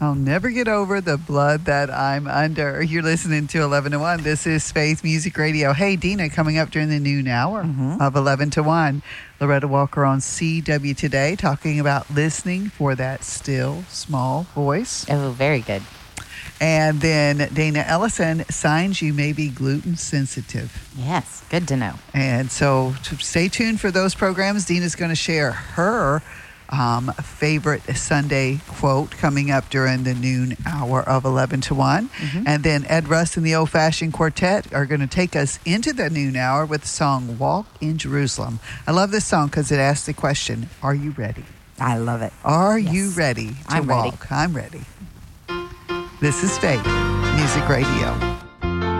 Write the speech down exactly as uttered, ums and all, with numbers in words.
I'll never get over the blood that I'm under. You're listening to eleven to one. This is Faith Music Radio. Hey, Dina, coming up during the noon hour Mm-hmm. of eleven to one. Loretta Walker on C W Today talking about listening for that still, small voice. Oh, very good. And then Dana Ellison, signs you may be gluten sensitive. Yes, good to know. And so to stay tuned for those programs. Dina's going to share her um, favorite Sunday quote coming up during the noon hour of eleven to one. Mm-hmm. And then Ed Russ and the Old Fashioned Quartet are going to take us into the noon hour with the song Walk in Jerusalem. I love this song because it asks the question, are you ready? I love it. Are Yes. you ready to I'm ready. walk? I'm ready. This is Faith Music Radio.